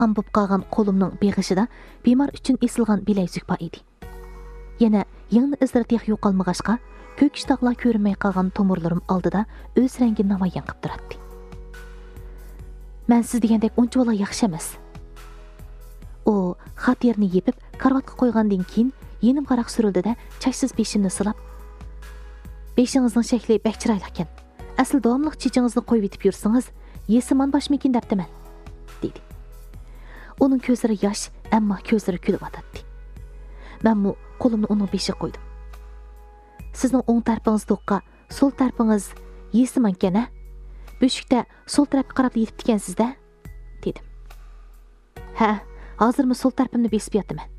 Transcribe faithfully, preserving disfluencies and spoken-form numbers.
am bo'lib qolgan qo'limning beg'ishida bemor uchun esilgan bilaguzuk bor edi. Yana yengni izlari tex yo'qolmag'achqa, ko'k ishtoqlar ko'rinmay qolgan tomirlarim oldida o'z rangi namoyon qilib turardi. Men siz degandek uncha yaxshi emas. U xat yerini yepib, karvatga qo'ygandan keyin yenim qaraq surildi-da, chachsiz beshimni silab, "Beshingizning shakli bek chiroyli ekan. Asl davomliq chechingizni qo'yib yetib yursangiz, yesiman boshmikin debdiman", dedi. Uning ko'zlari yosh, ammo ko'zlari kulib otadi. Men mu qo'limni uning beshiga qo'ydim. "Sizning o'ng tarafingizda do'qqa, so'l tarafingiz yesiman ekan-a? Beshikda so'l tarafga qarab yetibdi ekan sizda", dedim. "Ha, hozirmi so'l tarafimni besib yotaman",